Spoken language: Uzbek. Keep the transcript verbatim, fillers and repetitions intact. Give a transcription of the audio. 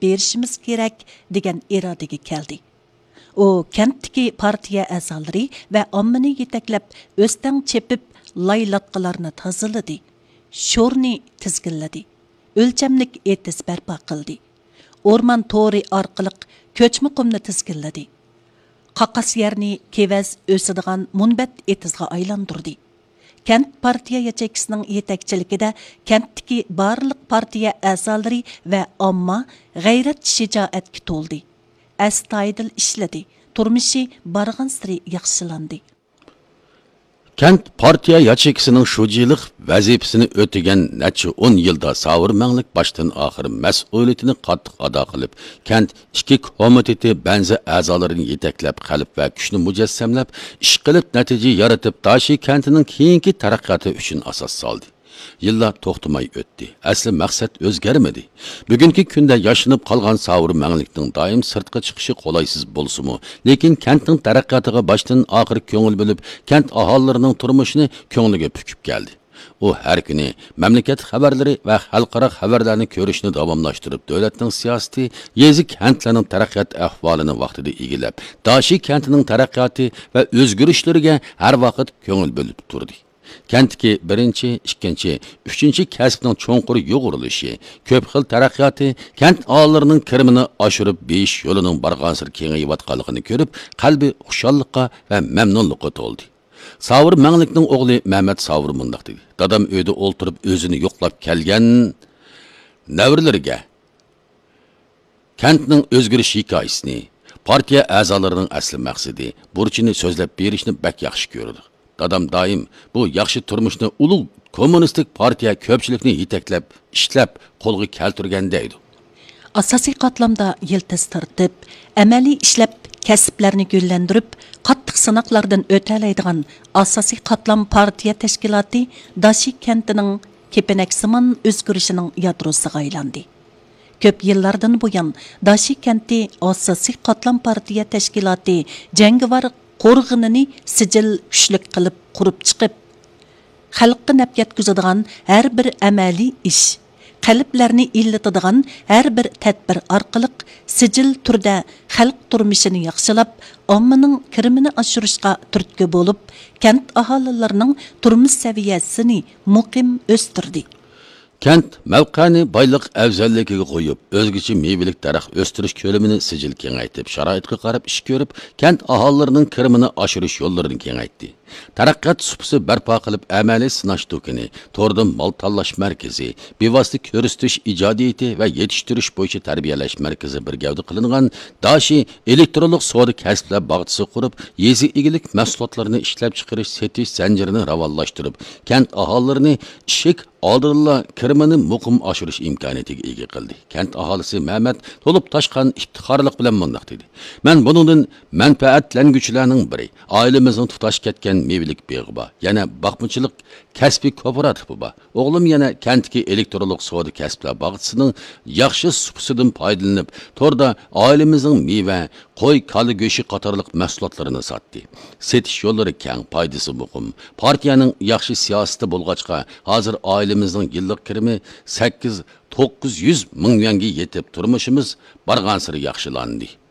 berishimiz kerak degan irodaga keldi. U kentdagi partiya a'zolari va ommani yetaklab o'stang chepib laylatqalarni tozaladi, sho'rni tizginladi, o'lchamlik etis barpo qildi. O'rmon to'ri orqali ko'chma qumni tizginladi. Qaqas yerni kevaz o'sadigan munbat etizga aylantirdi. Kent partiya yachakisining yetakchiligida kentdagi barliq partiya a'zolari va omma g'ayrat shijoatga to'ldi. Astoydil ishladi. Turmushi bargan siri yaxshilandi. Kent partiya yachakisining shujilik vazifasini o'tagan necha o'n yilda savur manglik baştan oxir mas'uliyatini qattiq ado qilib, kent ikki komiteti banzi a'zolarini yetaklab, qalb va kuchni mujassamlab, ish qilib natija yaratib, Dashi kentining keyingi taraqqiyoti uchun asos soldi. Yıllar to'xtamay o'tdi. Asli maqsad o'zgarmadi. Bugungi kunda yashinib qolgan savur manglikning doim sirtqa chiqishi qolaysiz bo'lsa-mu, lekin kentning taraqqiyotiga boshdan oxir ko'ngil bo'lib, kent aholilarining turmushini ko'ngliga pukib keldi. U har kuni mamlakat xabarlari va xalqaro xabarlarni ko'rishni davomlashtirib, davlatning siyosati, yezi kentlarning taraqqiyot ahvolini vaqtida egilab, Dashi kentining taraqqiyoti va o'zgarishlariga har vaqt ko'ngil bo'lib turdi. Kentki birinchi, ikkinchi, uchinchi kasbning cho'nqur yo'g'irilishi, ko'p xil taraqqiyoti kent aholilarining kirimini oshirib besh yo'lining barg'ansir kengayayotganligini ko'rib, qalbi xushalliqqa va mamnunlikqa to'ldi. Savur manglikning o'g'li Mehmet Savur mundaq dedi. Dadam uyda o'ltirib o'zini yo'qlab kelgan navrilariga kentning o'zgarish hikoyasini, partiya a'zolarining asli maqsadi, burchini so'zlab berishni bak yaxshi ko'rdi. Dadam doim bu yaxshi turmushni ulug' kommunistik partiya ko'pchilikni yetaklab, ishlab, qo'lga keltirgan deydi. Asosiy qatlamda yiltiz tortib, amaliy ishlab, kasblarni gullandirib, qattiq sinoqlardan o'talaydigan asosiy qatlam partiya tashkiloti Dashi kentining kepenaksimon o'zgarishining yadrosiga aylandi. Ko'p yillardan buyon Dashi kenti asosiy qatlam partiya tashkiloti jangovar qo'rg'inini sijil kuchlik qilib qurib chiqib, xalqqa naf yetkazadigan har bir amaliy ish, qalblarni illatadigan har bir tadbir orqali sijil turda xalq turmushini yaxshilab, ommaning kirimini oshirishga turtki bo'lib, kent aholilarining turmush saviyasini muqim o'stirdi. Kent mavqani boyliq afzalligiga qo'yib, o'zgacha mevalik daraxt o'stirish ko'lamini sijil kengaytib, sharoitga qarab ish ko'rib, kent aholilarining kirimini oshirish yo'llarini kengaytdi. Taraqqiyot supsi barpo qilib, amaliy sinash do'koni, to'rdan mol tanlash markazi, bevosita ko'rsatish ijodiyati va yetishtirish bo'yicha tarbiyalash markazi bir gavda qilingan Dashi elektronlik savdo kasblar bog'chisi qurib, yezi egilik mahsulotlarini ishlab chiqarish setish zanjirini rivojlantirib, kent aholilarini ishik oldinla kirimini muqim oshirish imkoniyatiga ega qildi. Kent aholisi Mehmet to'lib toshgan iftixorlik bilan mundaq dedi. Men buningdan manfaatlanguchilarning biri, oilamizning tutash ketgan mevlik beg'iba, yana baqmchilik kasbiy kooperativi bor. O'g'lim yana kentki elektronlik savdo kasblar bog'chisining yaxshi supsidan foydalanib, to'rda oilamizning meva, qo'y, kali go'shi qatorliq mahsulotlarini sotdi. Setish yo'llari keng, foydasi muqim. Partiyaning yaxshi siyosati bo'lg'achqa, hozir oilamizning yillik kirimi sakkiz to'qqiz yuz ming yuanga yetib, turmushimiz barg'ansiri yaxshilandi.